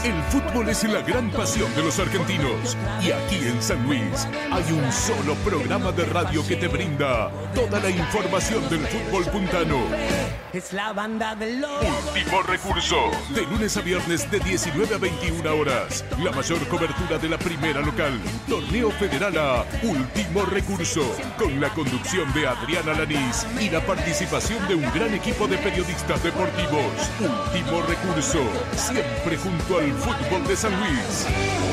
El fútbol es la gran pasión de los argentinos. Y aquí en San Luis hay un solo programa de radio que te brinda toda la información del fútbol puntano. Es la banda del lobo. Último Recurso. De lunes a viernes de 19 a 21 horas. La mayor cobertura de la primera local. Torneo Federal A. Último Recurso. Con la conducción de Adriana Lanís y la participación de un gran equipo de periodistas deportivos. Último Recurso. Siempre junto al fútbol de San Luis.